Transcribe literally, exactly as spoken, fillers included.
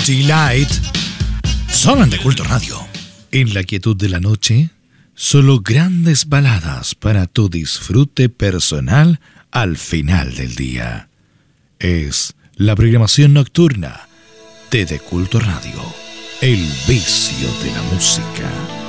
Party Light. Solo en De Culto Radio. En la quietud de la noche, solo grandes baladas para tu disfrute personal al final del día. Es la programación nocturna de De Culto Radio. El vicio de la música.